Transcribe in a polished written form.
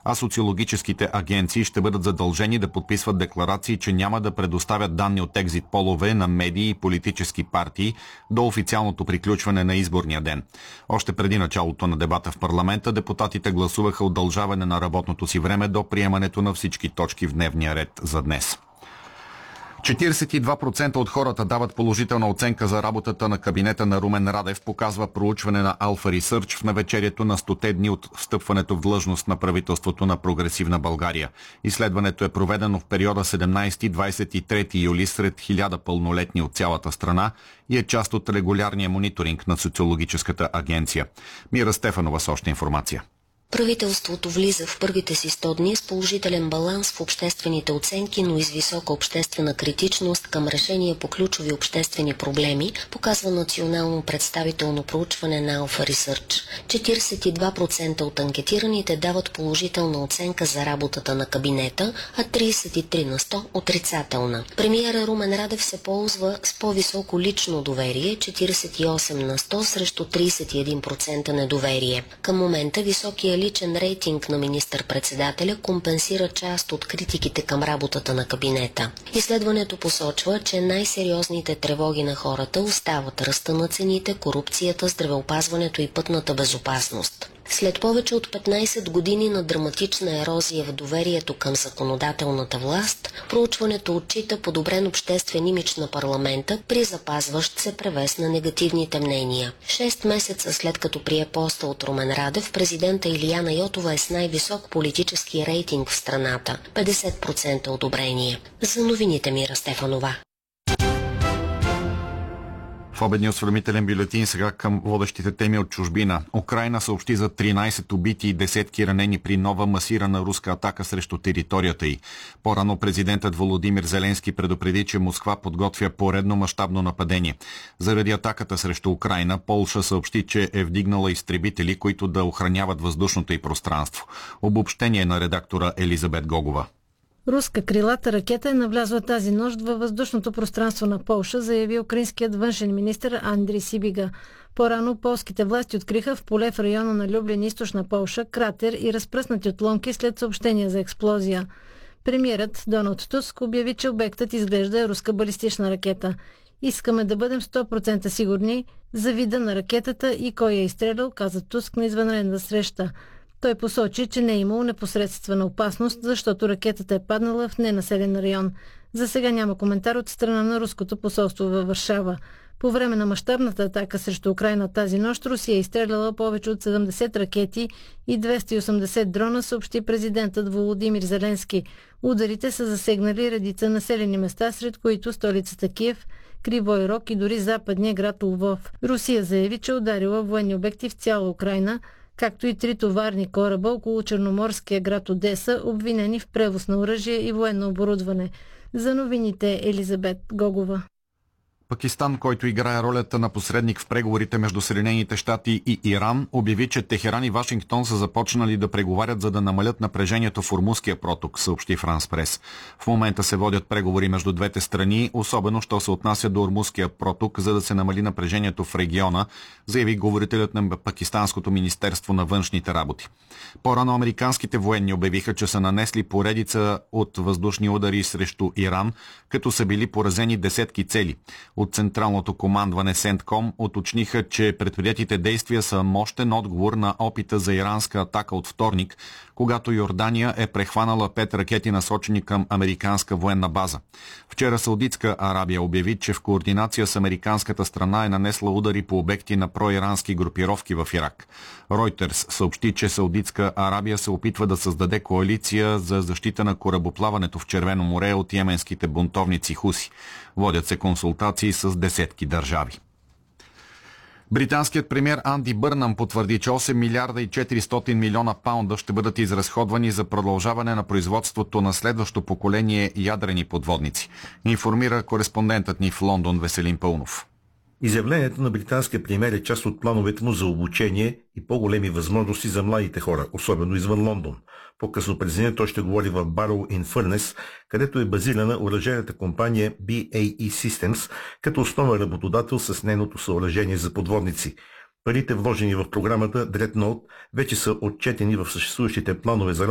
а социологическите агенции ще бъдат задължени да подписват декларации, че няма да предоставят данни от екзит полове на медии и политически партии до официалното приключване на изборния ден. Още преди началото на дебата в парламента, депутатите гласуваха удължаване на работното си време до приемането на всички точки в дневния ред за днес. 42% от хората дават положителна оценка за работата на кабинета на Румен Радев, показва проучване на Alpha Research в навечерието на 100 дни от встъпването в длъжност на правителството на Прогресивна България. Изследването е проведено в периода 17-23 юли сред 1000 пълнолетни от цялата страна и е част от регулярния мониторинг на социологическата агенция. Мира Стефанова с още информация. Правителството влиза в първите си 100 дни с положителен баланс в обществените оценки, но и с висока обществена критичност към решения по ключови обществени проблеми, показва национално представително проучване на Alpha Research. 42% от анкетираните дават положителна оценка за работата на кабинета, а 33% отрицателна. Премиера Румен Радев се ползва с по-високо лично доверие, 48% срещу 31% недоверие. Към момента високия личен рейтинг на министър-председателя компенсира част от критиките към работата на кабинета. Изследването посочва, че най-сериозните тревоги на хората остават ръста на цените, корупцията, здравеопазването и пътната безопасност. След повече от 15 години на драматична ерозия в доверието към законодателната власт, проучването отчита подобрен обществен имидж на парламента при запазващ се превес на негативните мнения. 6 месеца след като прие поста от Румен Радев, президента Илияна Йотова е с най-висок политически рейтинг в страната – 50% одобрение. За новините Мира Стефанова. В обедния осведомителен бюлетин сега към водещите теми от чужбина. Украйна съобщи за 13 убити и десетки ранени при нова масирана руска атака срещу територията й. По-рано президентът Володимир Зеленски предупреди, че Москва подготвя поредно мащабно нападение. Заради атаката срещу Украйна, Полша съобщи, че е вдигнала изтребители, които да охраняват въздушното й пространство. Обобщение на редактора Елизабет Гогова. Руска крилата ракета е навлязла тази нощ във въздушното пространство на Полша, заяви украинският външен министър Андрий Сибига. По-рано полските власти откриха в поле в района на Люблин, източна Полша, кратер и разпръснати отломки след съобщения за експлозия. Премиерът Доналд Туск обяви, че обектът изглежда е руска балистична ракета. Искаме да бъдем 100% сигурни за вида на ракетата и кой я изстрелял, каза Туск на извънредна среща. Той посочи, че не е имало непосредствена опасност, защото ракетата е паднала в ненаселен район. За сега няма коментар от страна на руското посолство във Варшава. По време на мащабната атака срещу Украйна тази нощ Русия е изстреляла повече от 70 ракети и 280 дрона, съобщи президентът Володимир Зеленски. Ударите са засегнали редица населени места, сред които столицата Киев, Кривой Рог и дори западния град Лвов. Русия заяви, че ударила военни обекти в цяла Украйна, както и 3 товарни кораба около черноморския град Одеса, обвинени в превоз на оръжие и военно оборудване. За новините Елизабет Гогова. Пакистан, който играе ролята на посредник в преговорите между Съединените щати и Иран, обяви, че Техеран и Вашингтон са започнали да преговарят, за да намалят напрежението в Ормузския проток, съобщи Франс Прес. В момента се водят преговори между двете страни, особено що се отнася до Ормузския проток, за да се намали напрежението в региона, заяви говорителят на Пакистанското министерство на външните работи. По-рано американските военни обявиха, че са нанесли поредица от въздушни удари срещу Иран, като са били поразени десетки цели. От Централното командване Сентком уточниха, че предприятите действия са мощен отговор на опита за иранска атака от вторник, когато Йордания е прехванала 5 ракети, насочени към американска военна база. Вчера Саудитска Арабия обяви, че в координация с американската страна е нанесла удари по обекти на проирански групировки в Ирак. Ройтерс съобщи, че Саудитска Арабия се опитва да създаде коалиция за защита на корабоплаването в Червено море от йеменските бунтовници Хуси. Водят се консултации с десетки държави. Британският премиер Анди Бърнам потвърди, че 8 милиарда и 400 милиона паунда ще бъдат изразходвани за продължаване на производството на следващо поколение ядрени подводници. Информира кореспондентът ни в Лондон Веселин Пълнов. Изявлението на британския премиер е част от плановете му за обучение и по-големи възможности за младите хора, особено извън Лондон. По-късно през деня той ще говори в Barrow-in-Furness, където е базирана оръжейната компания BAE Systems, като основен работодател с нейното съоръжение за подводници. Парите, вложени в програмата Dreadnought, вече са отчетени в съществуващите планове за